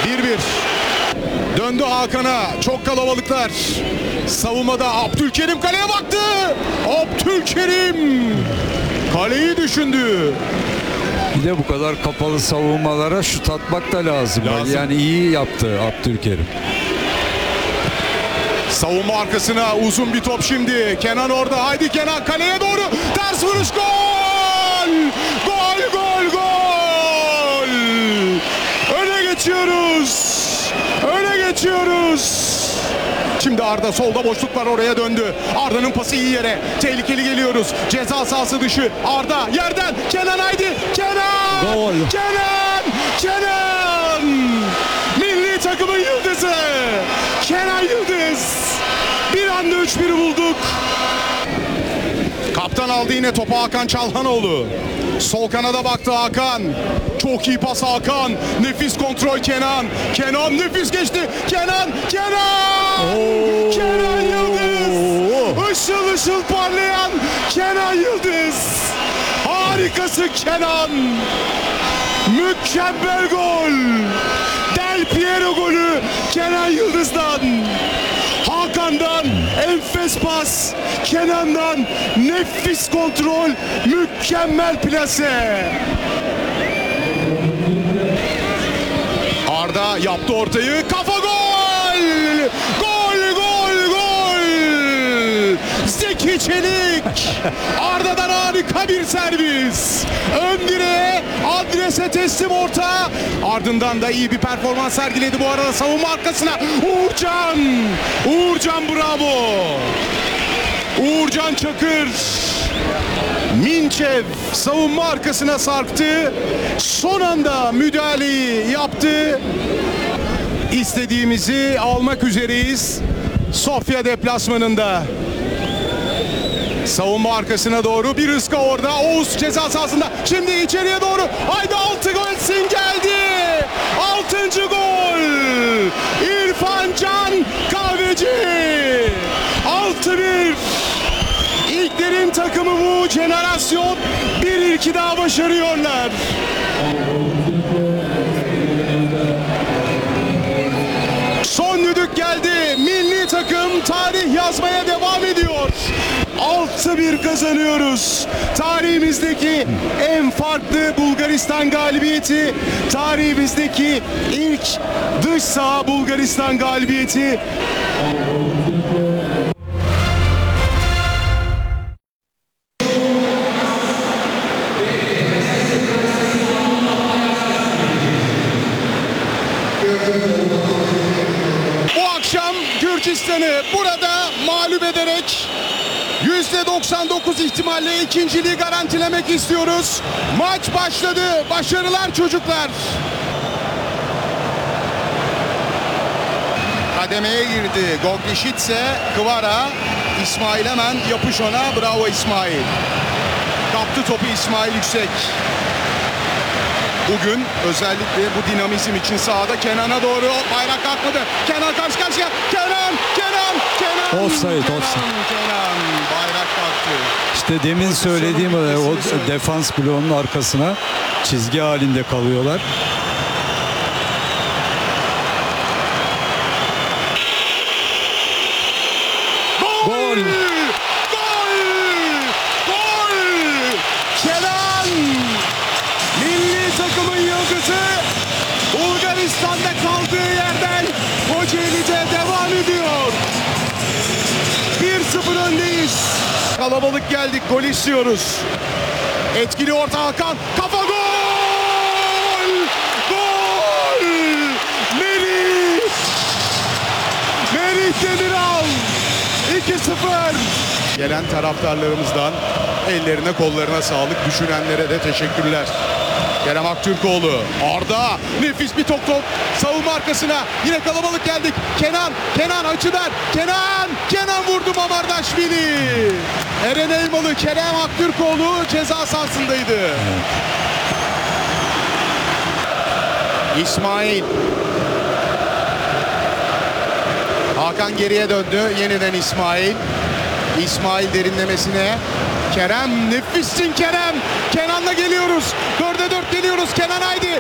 1-1. Döndü Hakan'a. Çok kalabalıklar. Savunmada Abdülkerim kaleye baktı. Abdülkerim kaleyi düşündü. Bir de bu kadar kapalı savunmalara şut atmak da lazım. Yani iyi yaptı Abdülkerim. Savunma arkasına uzun bir top şimdi. Kenan orada. Haydi Kenan kaleye doğru. Ters vuruş, gol! Gol, gol, gol! Öne geçiyoruz. Öne geçiyoruz. Şimdi Arda solda boşluk var, oraya döndü. Arda'nın pası iyi yere. Tehlikeli geliyoruz. Ceza sahası dışı. Arda yerden. Kenan haydi. Kenan! Gol. Kenan! Kenan! Milli takımın yıldızı. Kenan Yıldız. Bir anda 3-1'i bulduk. Kaptan aldı yine topu Hakan Çalhanoğlu. Sol kanada baktı Hakan. Çok iyi pas Hakan. Nefis kontrol Kenan. Kenan nefis geçti. Kenan. Kenan Yıldız. Işıl ışıl parlayan Kenan Yıldız. Harikası Kenan. Mükemmel gol. Del Piero golü Kenan Yıldız'dan. Hakan'dan enfes pas, Kenan'dan nefis kontrol, mükemmel plase. Arda yaptı ortayı, kafa gol! Gol, gol, gol! Zeki Çelik! Arda'dan harika bir servis. Ön direğe, adrese teslim orta. Ardından da iyi bir performans sergiledi bu arada savunma arkasına. Uğurcan! Uğurcan bravo! Uğurcan Çakır. Minçev savunma arkasına sarktı. Son anda müdahaleyi yaptı. İstediğimizi almak üzereyiz. Sofya deplasmanında. Savunma arkasına doğru bir ıska orada. Oğuz ceza sahasında. Şimdi içeriye doğru. Haydi 6 golsin geldi. 6. gol. İrfan Can Kahveci. 6-1. İlklerin takımı bu jenerasyon bir ilki daha başarıyorlar. Son düdük geldi. Milli takım tarih yazmaya devam ediyor. 6-1 kazanıyoruz. Tarihimizdeki en farklı Bulgaristan galibiyeti. Tarihimizdeki ilk dış saha Bulgaristan galibiyeti. Bu akşam Gürcistan'ı burada mağlup ederek %99 ihtimalle ikinciliği garantilemek istiyoruz. Maç başladı. Başarılar çocuklar. Kademeye girdi. Goglişitse, Kvara, İsmail hemen yapış ona. Bravo İsmail. Kaptı topu İsmail Yüksek. Bugün özellikle bu dinamizm için sahada Kenan'a doğru bayrak kalkmadı. Kenan karşı karşıya. Kenan. Offside. Kenan bayrak kalktı. İşte demin söylediğim o defans bloğunun arkasına çizgi halinde kalıyorlar. Gol! Kenan! Milli takımın yıldızı Bulgaristan'da kaldığı yerden Kocaeli'de devam ediyor. 1-0 öndeyiz. Kalabalık geldik, gol istiyoruz. Etkili orta Hakan, kafa gol! Gol! Merih Demiral 2-0. Gelen taraftarlarımızdan ellerine kollarına sağlık, düşünenlere de teşekkürler. Kerem Aktürkoğlu, Arda, nefis bir top savunma arkasına, yine kalabalık geldik. Kenan açıdan, Kenan vurdu Mamardaşvili. Eren Elmalı, Kerem Aktürkoğlu ceza sahasındaydı. İsmail. Hakan geriye döndü, yeniden İsmail. İsmail derinlemesine. Kerem, nefissin Kerem. Kenan'la geliyoruz. 4'e 4 geliyoruz. Kenan haydi.